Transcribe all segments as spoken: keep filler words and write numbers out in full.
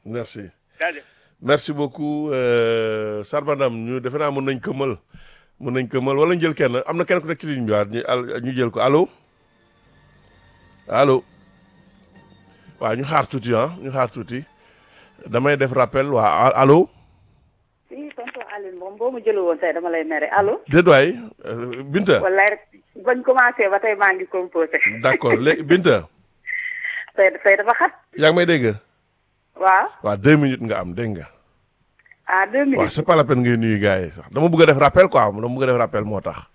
merci jaajëf. merci beaucoup euh, Sarbandam ñu defe naa mën nañ ko mël mën nañ ko mël wala ñu jël kenn am na kenn ku nekk ci ligne bi waat ñu al- ñu jël ko allo allo waaw ñu xaar tuuti ah ñu xaar tuuti damay def rappel waa allo si tonton Aline moom boo ma jëlu woon tey dama lay mere allo. déet waay euh, Binta wallaay rek bañ commencé ba tey maa ngi composé. d'accord léegi Binta tey tey dafa xat. yaa ngi may dégg waaw. waaw deux minutes nga am dégg nga ah deux waaw minutes. c'est pas la peine ngay nuyu gars yi sax dama bëgg a def rappel quoi dama bëgg a def rappel moo tax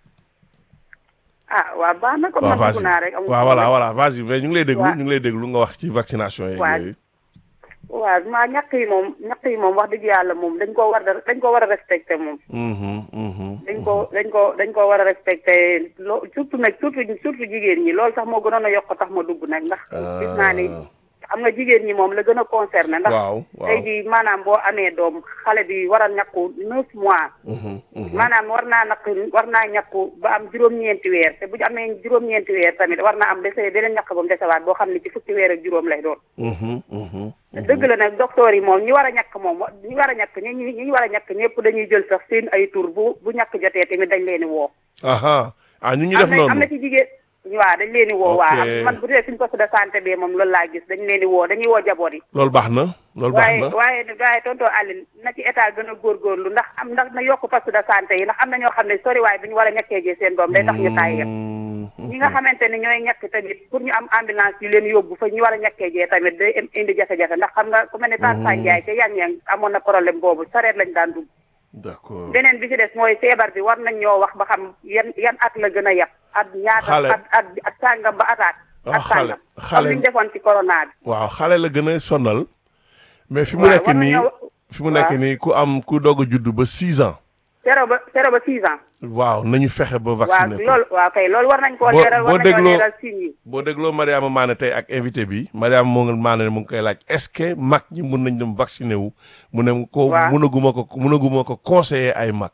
ah waaw baax na comme waaw man vas-y dugg naa rek. amul waaw voilà voilà vas-y mais ñu ngi lay déglu waaw. ñu ngi lay déglu nga wax ci vaccination yeeg waaw. yooyu waaw maa ñàkk yi moom ñàkk yi moom wax dëgg yàlla moom dañ koo war a dañ koo war a respecté moom. Mhm, mhm, dañ ko dañ ko dañ ko war a respecté loo surtout nag surtout surtout jigéen ñi loolu sax moo gënoon a yokk tax ma dugg nag ndax. gis naa ni xam nga jigéen ñi moom la gën a concerné. ndax waaw waaw tey jii maanaam boo amee doom xale bi war a ñàkku neuf mois. mhm, mhm. maanaam war naa naq war naa ñàkku ba am juróom-ñeenti weer te bu ñu amee juróom-ñeenti weer tamit war naa am dese beneen ñàkk ba mu desewaat boo xam ne ci fukki weer ak juróom lay doon. Mhm, mhm, mhm. dëgg la nag docteur yi moom ñi war a ñàkk moom wa- ñi war a ñàkk ñi ñi ñi war a ñàkk ñëpp dañuy jël sax seen ay tur bu bu ñàkk jotee tamit dañ leen di woo. aha ah ñu ngi am def na am noonu na ci jigéen waaw dañ leen di woo. Ok. waaw man bu dee suñ poste de santé bi moom loolu laa gis dañ leen di woo dañuy woo jaboot yi. loolu baax na loolu baax waaye na waaye waaye tonton Aline na ci état gën a góorgóorlu ndax am ndax na yokk poste de santé yi ndax am na ñoo xam ne soriwaay bi ñu war a ñàkkee jee seen doom day tax ñu tàyyee. Mhm, ñi nga xamante ni ñooy ñàkk tamit pour ñu am ambulance yu leen yóbbu fa ñu war a ñàkkee jee tamit day im- indi jafe-jafe ndax xam nga ku mel ne Tanta Ndiaye ca yang-yang amoon na problème boobu sareet lañ daan dugg. d'accord beneen bi ci des mooy feebar bi war nañ ñoo wax ba xam yan yan at la gën a yàq at ñaata Xale. at at at sàngam ba ataat Ah, at xale. sàngam Xale. comme li ñu defoon ci corona bi. waaw xale la gën a sonal mais fi mu waaw nekk war nii nañoo- fi mu nekk waaw. nii ku am ku doog a judd ba six ans zéro ba zéro ba six ans. waaw nañu fexe ba waaw vacciner ko loolu waaw kay loolu war nañ koo Boo- leeral boo war nañoo dégloo- leeral signes yi. boo dégloo Mariama Mané tey ak invité bi Mariama moo ngi Mané mu ngi koy laaj est-ce que mag ñi mun nañ dem vacciner wu mu ne ko Waaw. munaguma ko munaguma ko conseiller ay mag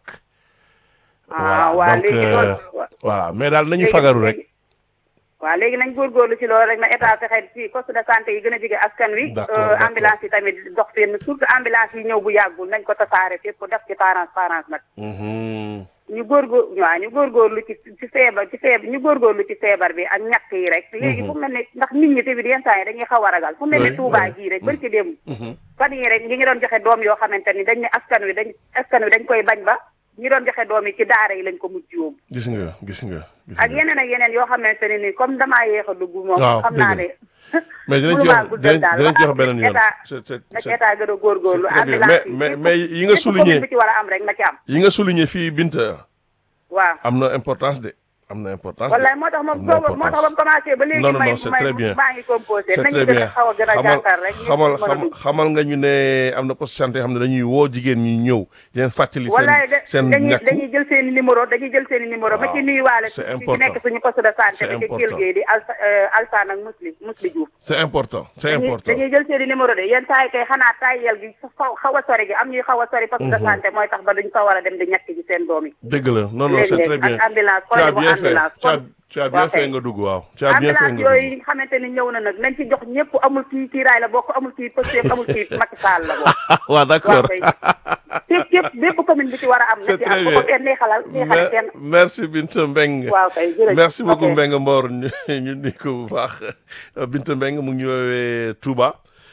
ah waaw donc léegi euh, loolu. voilà mais daal nañu léegi- fagaru rek léegi- waaw léegi nañ góorgóorlu ci loolu rek na état fexe ci poste de santé yi gën a jege askan wi. D'accord, euh, d'accord. ambulance yi tamit dox fenn surtout ambulance yi ñëw bu yàggul nañ ko tasaare fépp def ci transparence nag. Mhm. ñu góorgóor waaw ñu góorgóorlu ci ci feebar ci feebar ñu góorgóorlu ci feebar bi ak ñàkk yi rek. léegi fu mel ne ndax nit ñi tamit yenn saa yi dañuy xaw a ragal. fu mel Oui, ne Touba oui. gii rek bari ci démb. Mhm. fan yii rek ñi ngi doon joxe doom yoo xamante ni dañ ne askan wi dañ askan wi dañ koy bañ ba ñi doon joxe doom yi ci daara yi lañ ko mujj yóbbu. gis nga gis nga gis ak nga yeneen ak yeneen yoo xamante ne ni comme damaa yéex a dugg moom. waaw xam naa dëgg ne. mais dinañ ci mënumaa wax guddal dinañ daal dinañ ci wax wax beneen yoon état c'est c'est na ci c'est état gën a góorgóorlu. c'est très bien. ambulance mais yi mais képp- mais yi nga képp souligné commune bu ci war a am rek na ci am. yi nga souligné fii Binta waaw. am na importance de am na importance de wallaay moo tax moom am na soo moo tax ba mu commencé ba léegi. non non may non c'est may très bien maa ngi composé. c'est nañu très gën a bien xaw a gën a xamal jàkkaar rek. ñëpp xamal mën a xam dugg. xamal nga ñu ne am na poste santé yoo xam ne dañuy woo jigéen ñi ñëw di leen fàttali wallaay seen de seen dañuy ñàkku dañuy jël seen i numéro dañuy jël seen i numéro. ma ci Waaw, nuyuwaale c'est ci ci important. nekk suñu poste de santé C'est bi ci important. Kelle Gueye di Alsa euh, Alsaan ak Musli Musli Diouf. c'est important c'est dañuy important dañuy jël seen i numéro de yenn saa yi kay xanaa tayyel gi xaw xaw a sori gi am ñuy xaw a sori poste de santé mooy tax ba duñ ko war a dem di ñàkk ci seen doom yi. dëgg la non non c'est très léeg-léeg bien ak ambulance tu as problème mu bien fait ambulance tu as kon tu as bien waaw fait kay. nga dugg waaw tu as bien fait ambulance nga yooyu dugg nga xamante ni ñëw na nag nañ ci jox ñëpp amul kii kii raay la bokk amul kii Pastef amul kii Macky Sall la bokk. waaw waaw d'accord kay képp képp bépp commune bi ci war a am. na c'est ci très am bu bien ko kenn neexalal neexale kenn. merci Binta Mbengue waaw kay jërëjëf merci beaucoup ok. Mbengue Mbor ñu ñu ni ko bu baax Binta Mbengue mu ngi ñu woowee Touba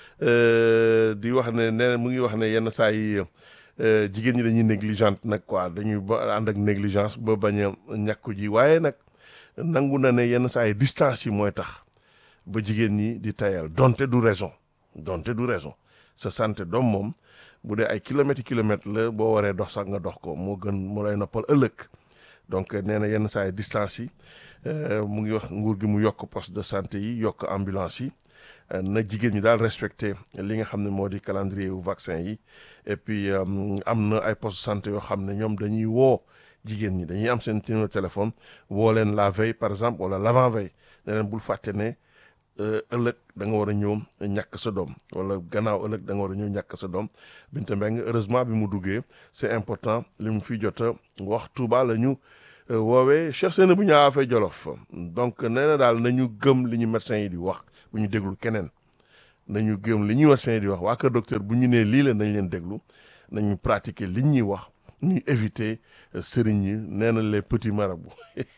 euh, di wax ne nee na mu ngi wax ne yenn saa yi euh, jigéen ñi dañuy négligente nag quoi dañuy ba ànd ak négligence ba bañ a ñàkku ji waaye nag nangu na ne yenn saa yi distance yi mooy tax ba jigéen ñi di tayal donte du raison donte du raison sa santé doom moom bu dee ay kilomètres kilomètres la boo waree dox sax nga dox ko moo gën mu lay noppal ëllëg donc nee na yenn saa yi distance yi euh, mu ngi wax nguur gi mu yokk poste de santé yi yokk ambulance yi euh, na jigéen ñi daal respecté li nga xam ne moo di calendrier wu vaccin yi et puis euh, am na ay poste de santé yoo xam ne ñoom dañuy woo jigéen ñi dañuy am seen numéro téléphone woo leen la veille par exemple wala l'avant veille ne leen bul fàtte ne euh, ëllëg da nga war a ñëw ñàkk sa doom wala gannaaw ëllëg da nga war a ñëw ñàkk sa doom Binta Mbengue heureusement bi mu duggee c'est important li mu fi jot a wax Touba la ñu euh, woowee Cheikh Seyna bu ñaa fay Jolof donc nee na daal nañu gëm li ñu médecins yi di wax bu ñu déglu keneen nañu gëm li ñuy wax di wax waa kër docteur bu ñu nee lii la nañ leen déglu nañu pratiquer li ñuy wax ñuy éviter sëriñ yi nee na les petits marabouts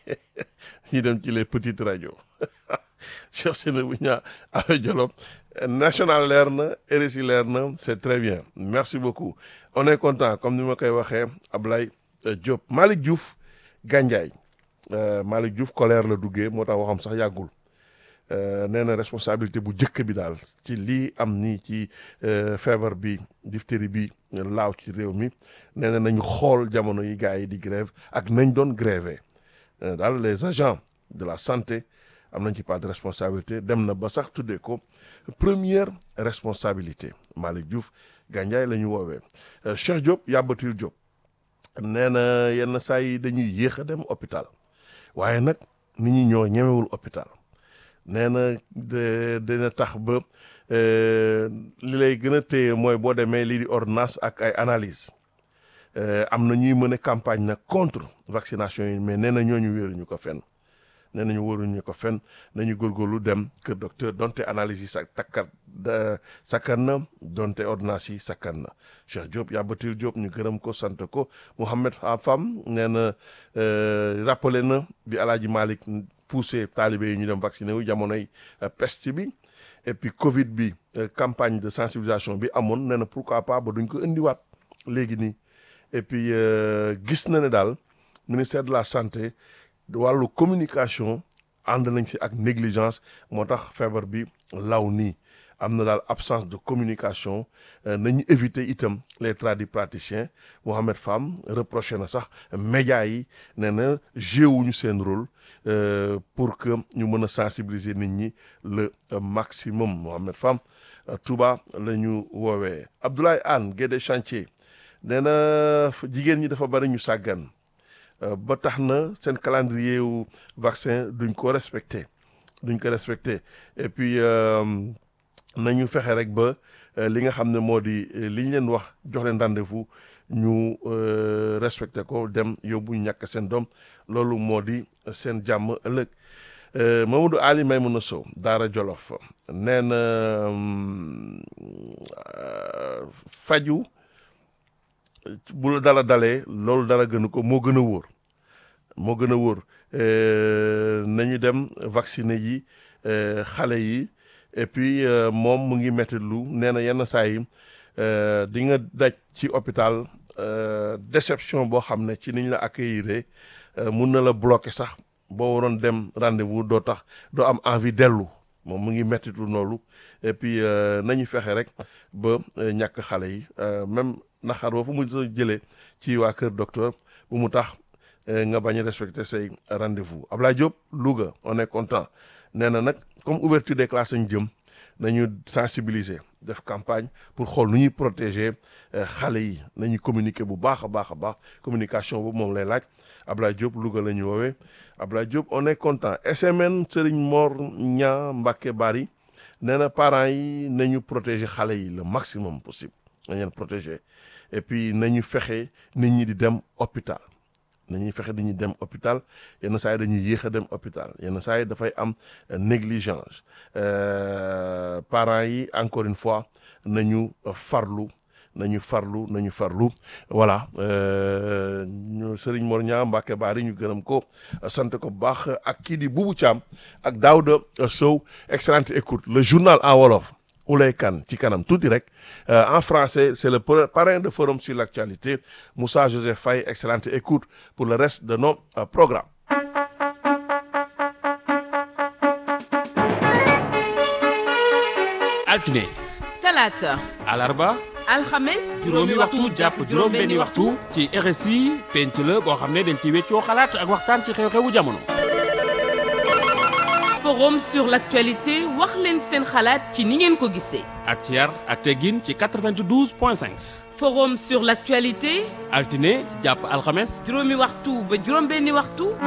ñu dem ci les petites radios Cheikh Seynabou Niang Awa Jolof national leer na R S I leer na c'est très bien merci beaucoup on est content comme ni ma koy waxee Ablaye Diop Malick Diouf Gandiaye Malick Diouf colère la duggee moo tax waxam sax yàggul nee na responsabilité bu njëkk bi daal ci lii am nii ci feebar bi diphtérie bi laaw ci réew mi nee na nañu xool jamono yi gars yi di grève ak nañ doon gréver daal les agents de la santé am nañ ci pas de responsabilité dem na ba sax tuddee ko première responsabilité Malick Diouf Gandiaye la ñu woowee Cheikh Diop Yabatil Diop nee na yenn saa yi dañuy yéex a dem hôpital waaye nag nit ñi ñoo ñemewul hôpital nee na de dina tax ba li lay gën a téye mooy boo demee lii di ordonnance ak ay analyse am na ñuy mën a campagne nag contre vaccination yi mais nee na ñooñu wéeruñu ko fenn nee nañu wóoruñu ko fenn nañu góorgóorlu dem kër docteur donte analyse yi sa takkat sakkan na donte ordonnance yi sakkan na Cheikh Diop Yabatil Diop ñu gërëm ko sant ko Mouhamed Fam nee na rappelé na bi Alaaji Malick poussé taalibe yi ñu dem vacciné wu jamonoy peste bi et puis Covid bi campagne de sensibilisation bi amoon nee na pourquoi pas ba duñ ko indiwaat léegi nii et puis gis na ne daal ministère de la santé wàllu communication ànd nañ ci ak négligence moo tax feebar bi law nii am na daal absence de communication nañu éviter itam les tradipraticiens Mohamed Fam reproché na sax médias yi nee na joué wuñu seen rôle pour que ñu mën a sensibiliser nit ñi le maximum Mohamed Fam Touba la ñu woowee Abdoulaye Anne Guédé Chantier nee na jigéen ñi dafa bari ñu sàggan ba tax na seen calendrier wu vaccin duñ ko respecté duñ ko respecté et puis nañu fexe rek ba li nga xam ne moo di li ñu leen wax jox leen rendez-vous ñu respecté ko dem yóbbu ñàkk seen doom loolu moo di seen jàmm ëllëg Mamadou Ali Maymouna Sow Daara Jolof nee na faju bu la dala dalee loolu dara gënu ko moo gën a wóor moo gën a wóor nañu dem vacciner yi xale yi et puis moom mu ngi metti lu nee na yenn saa yi di nga daj ci hôpital déception boo xam ne ci niñ la accueillir mun na la bloquer sax boo waroon dem rendez-vous doo tax doo am envie dellu moom mu ngi metti lu noonu et puis nañu fexe rek ba ñàkk xale yi même naxar boo fu mu jëlee ci waa kër docteur bu mu tax nga bañ a respecter say rendez-vous Ablaye Diop Louga on est content nee na nag comme ouverture des classes ñu jëm nañu sensibiliser def campagne pour xool nu ñuy protéger xale yi nañu communiquer bu baax a baax a baax communication boobu moom lay laaj Ablaye Diop Louga la ñu woowee Ablaye Diop on est content S M N Serigne Mor Ña Mbacke Bari nee na parents yi nañu protéger xale yi le maximum possible nañ leen protéger et puis nañu fexe nit ñi di dem hôpital nañuy fexe dañuy dem hôpital yenn saa yi dañuy yéex a dem hôpital yenn saa yi dafay am négligence parents yi encore une fois nañu farlu nañu farlu nañu farlu voilà ñu Serigne Mor Ñaa Mbacke Bari ñu gërëm ko sant ko bu baax ak kii di Boubou Thiam ak Daouda Sow excellente écoute le journal en wolof Oulay Kane ci kanam tuuti rek en français c'est le parrain de forum sur l'actualité Moussa Joseph Faye excellente écoute pour le reste de nos programmes. altine talaata alarba alxames juróomi waxtu jàpp juróom benni waxtu ci R S I penc la boo xam ne dañ ci weccoo xalaat ak waxtaan ci xew-xewu jamono. forum sur l'actualité wax leen seen xalaat ci ni ngeen ko gisee. ak ci yar ak teggin ci quatre-vingt-douze point cinq. forum sur l'actualité altine jàpp alxames juróomi waxtu ba juróom benni waxtu